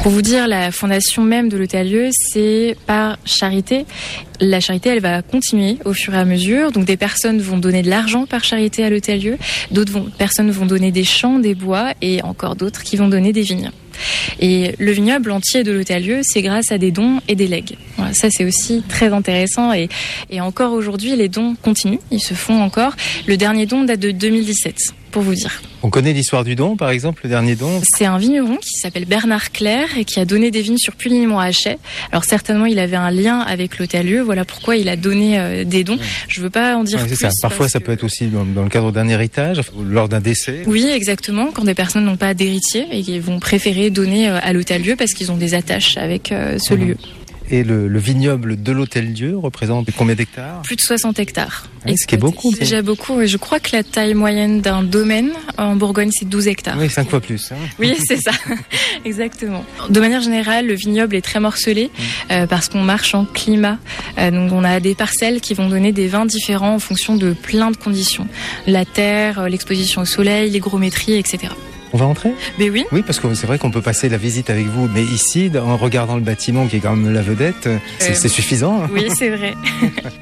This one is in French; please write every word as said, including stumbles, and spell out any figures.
Pour vous dire, la fondation même de l'Hôtel-Lieu, c'est par charité. La charité, elle va continuer au fur et à mesure. Donc des personnes vont donner de l'argent par charité à l'Hôtel-Lieu, d'autres vont, personnes vont donner des champs, des bois, et encore d'autres qui vont donner des vignes. Et le vignoble entier de l'Hôtel-Lieu, c'est grâce à des dons et des legs. Voilà, ça c'est aussi très intéressant et, et encore aujourd'hui, les dons continuent, ils se font encore. Le dernier don date de deux mille dix-sept, pour vous dire. On connaît l'histoire du don, par exemple, le dernier don? C'est un vigneron qui s'appelle Bernard Clerc et qui a donné des vignes sur Puligny-Montrachet. Alors certainement, il avait un lien avec l'Hôtel-Lieu, voilà pourquoi il a donné euh, des dons. Je veux pas en dire ouais, plus. Ça. Parfois, ça que... peut être aussi dans, dans le cadre d'un héritage, lors d'un décès. Oui, exactement, quand des personnes n'ont pas d'héritier et qui vont préférer donner euh, à l'Hôtel-Lieu parce qu'ils ont des attaches avec euh, ce mmh. lieu. Et le, le vignoble de l'Hôtel-Lieu représente combien d'hectares? Plus de soixante hectares. Oui, ce qui est beaucoup. C'est déjà beaucoup. Et je crois que la taille moyenne d'un domaine en Bourgogne, c'est douze hectares. Oui, cinq fois plus. Hein. Oui, c'est ça. Exactement. De manière générale, le vignoble est très morcelé mmh. euh, parce qu'on marche en climat. Euh, donc, on a des parcelles qui vont donner des vins différents en fonction de plein de conditions. La terre, l'exposition au soleil, l'hygrométrie, et cetera. On va entrer ? Mais oui. Oui, parce que c'est vrai qu'on peut passer la visite avec vous, mais ici, en regardant le bâtiment qui est quand même la vedette, c'est, euh, c'est suffisant. Oui, c'est vrai.